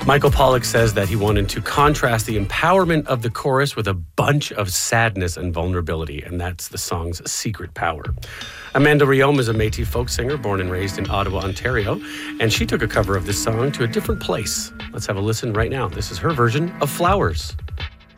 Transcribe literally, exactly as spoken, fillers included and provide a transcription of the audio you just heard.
Michael Pollock says that he wanted to contrast the empowerment of the chorus with a bunch of sadness and vulnerability, and that's the song's secret power. Amanda Riom is a Métis folk singer born and raised in Ottawa, Ontario, and she took a cover of this song to a different place. Let's have a listen right now. This is her version of Flowers.